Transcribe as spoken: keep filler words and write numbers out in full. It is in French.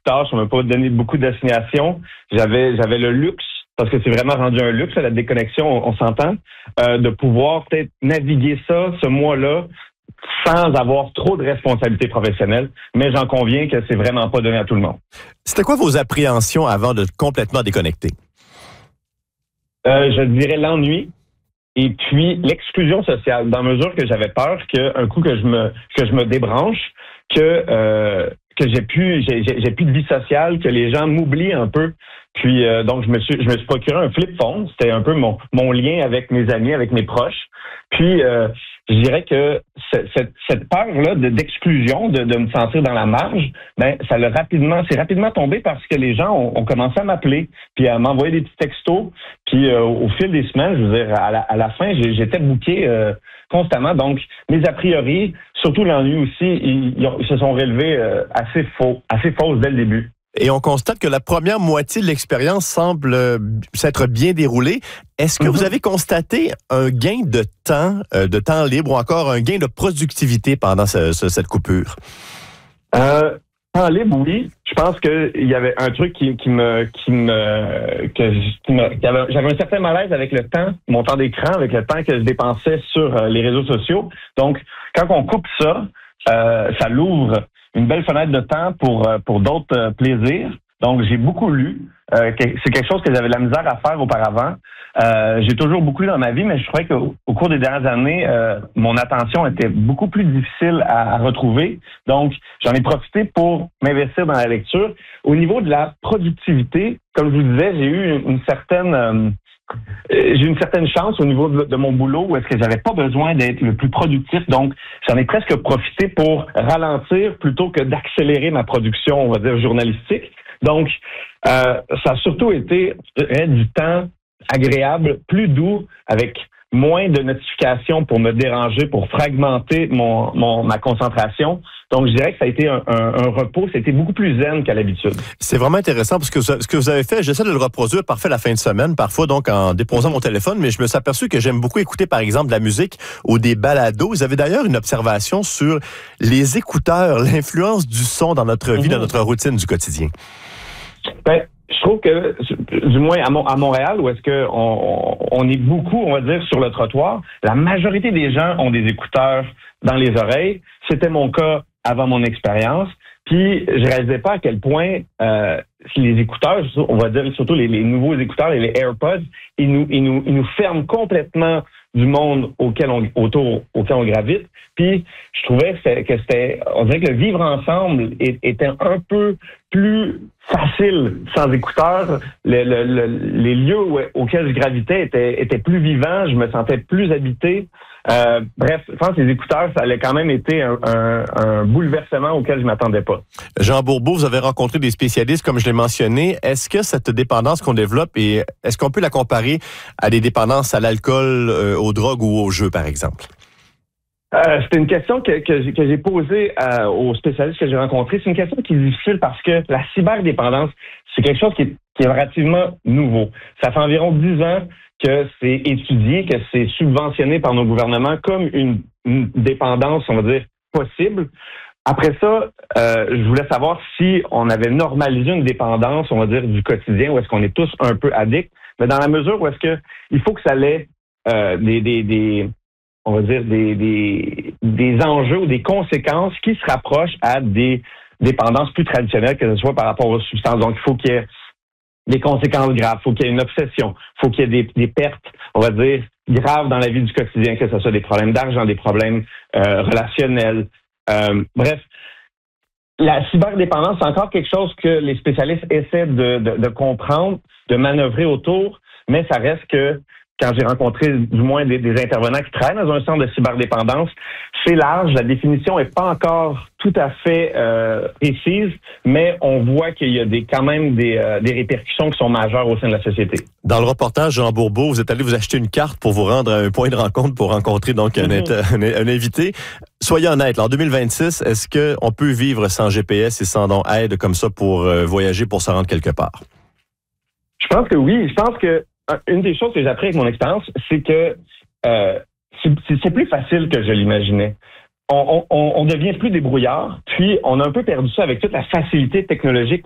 tâches, on m'a pas donné beaucoup d'assignation. J'avais j'avais le luxe, parce que c'est vraiment rendu un luxe, la déconnexion, on, on s'entend, euh, de pouvoir peut-être naviguer ça, ce mois-là, sans avoir trop de responsabilités professionnelles, mais j'en conviens que c'est vraiment pas donné à tout le monde. C'était quoi vos appréhensions avant de complètement déconnecter? Euh, je dirais l'ennui et puis l'exclusion sociale, dans la mesure que j'avais peur qu'un coup que je me que je me débranche, que euh, que j'ai plus j'ai, j'ai, j'ai plus de vie sociale, que les gens m'oublient un peu. Puis euh, donc je me suis je me suis procuré un flip phone, c'était un peu mon mon lien avec mes amis, avec mes proches. Puis euh, je dirais que cette, cette peur-là de, d'exclusion, de, de me sentir dans la marge, ben ça l'a rapidement, c'est rapidement tombé parce que les gens ont, ont commencé à m'appeler, puis à m'envoyer des petits textos. Puis euh, au fil des semaines, je veux dire, à la, à la fin, j'étais booké euh, constamment. Donc mes a priori, surtout l'ennui aussi, ils, ils se sont relevés euh, assez faux, assez fausses dès le début. Et on constate que la première moitié de l'expérience semble euh, s'être bien déroulée. Est-ce que mm-hmm. vous avez constaté un gain de temps, euh, de temps libre ou encore un gain de productivité pendant ce, ce, cette coupure? Euh, temps libre, oui. Je pense qu'il y avait un truc qui, qui me, qui me, que qui me, qui avait, j'avais un certain malaise avec le temps, mon temps d'écran, avec le temps que je dépensais sur euh, les réseaux sociaux. Donc, quand on coupe ça, euh, ça l'ouvre une belle fenêtre de temps pour pour d'autres euh, plaisirs. Donc, j'ai beaucoup lu. Euh, c'est quelque chose que j'avais de la misère à faire auparavant. Euh, j'ai toujours beaucoup lu dans ma vie, mais je trouvais qu'au au cours des dernières années, euh, mon attention était beaucoup plus difficile à, à retrouver. Donc, j'en ai profité pour m'investir dans la lecture. Au niveau de la productivité, comme je vous disais, j'ai eu une, une certaine... Euh, J'ai une certaine chance au niveau de, de mon boulot où est-ce que j'avais pas besoin d'être le plus productif. Donc, j'en ai presque profité pour ralentir plutôt que d'accélérer ma production, on va dire, journalistique. Donc, euh, ça a surtout été euh, du temps agréable, plus doux, avec moins de notifications pour me déranger, pour fragmenter mon, mon ma concentration. Donc, je dirais que ça a été un, un, un repos, c'était beaucoup plus zen qu'à l'habitude. C'est vraiment intéressant parce que ce que vous avez fait, j'essaie de le reproduire parfait la fin de semaine, parfois donc en déposant mon téléphone, mais je me suis aperçu que j'aime beaucoup écouter par exemple de la musique ou des balados. Vous avez d'ailleurs une observation sur les écouteurs, l'influence du son dans notre vie, mm-hmm. dans notre routine du quotidien. Ben, je trouve que, du moins à, Mon- à Montréal, où est-ce que on, on est beaucoup, on va dire, sur le trottoir, la majorité des gens ont des écouteurs dans les oreilles. C'était mon cas avant mon expérience. Puis, je réalisais pas à quel point euh, les écouteurs, on va dire surtout les, les nouveaux écouteurs et les AirPods, ils nous, ils nous, ils nous ferment complètement du monde auquel on, autour auquel on gravite. Puis, je trouvais que c'était, que c'était on dirait que le vivre ensemble était un peu plus facile sans écouteurs. Le, le, le, les lieux où, auxquels je gravitais étaient, étaient plus vivants. Je me sentais plus habité. Euh, bref, je pense que les écouteurs, ça allait quand même été un, un, un bouleversement auquel je m'attendais pas. Jean Bourbeau, vous avez rencontré des spécialistes, comme je l'ai mentionné. Est-ce que cette dépendance qu'on développe, et est-ce qu'on peut la comparer à des dépendances à l'alcool, euh, aux drogues ou aux jeux, par exemple? Euh, c'était une question que, que, j'ai, que j'ai posée euh, aux spécialistes que j'ai rencontrés. C'est une question qui est difficile parce que la cyberdépendance, c'est quelque chose qui est, qui est relativement nouveau. Ça fait environ dix ans que c'est étudié, que c'est subventionné par nos gouvernements comme une, une dépendance, on va dire, possible. Après ça, euh, je voulais savoir si on avait normalisé une dépendance, on va dire, du quotidien, ou est-ce qu'on est tous un peu addicts. Mais dans la mesure où est-ce que il faut que ça ait euh, des, des, des, on va dire, des, des, des enjeux ou des conséquences qui se rapprochent à des dépendances plus traditionnelles, que ce soit par rapport aux substances. Donc, il faut qu'il y ait des conséquences graves, il faut qu'il y ait une obsession, il faut qu'il y ait des, des pertes, on va dire, graves dans la vie du quotidien, que ce soit des problèmes d'argent, des problèmes euh, relationnels. Euh, bref, la cyberdépendance, c'est encore quelque chose que les spécialistes essaient de, de, de comprendre, de manœuvrer autour, mais ça reste que quand j'ai rencontré du moins des, des intervenants qui travaillent dans un centre de cyberdépendance, c'est large, la définition est pas encore tout à fait euh, précise, mais on voit qu'il y a des, quand même des, euh, des répercussions qui sont majeures au sein de la société. Dans le reportage, Jean Bourbeau, vous êtes allé vous acheter une carte pour vous rendre à un point de rencontre pour rencontrer donc un, mm-hmm. un, un invité. Soyez honnête, là, en deux mille vingt-six, est-ce qu'on peut vivre sans G P S et sans donc aide comme ça pour euh, voyager, pour se rendre quelque part? Je pense que oui. Je pense que une des choses que j'ai appris avec mon expérience, c'est que euh, c'est, c'est plus facile que je l'imaginais. On, on, on devient plus débrouillard, puis on a un peu perdu ça avec toute la facilité technologique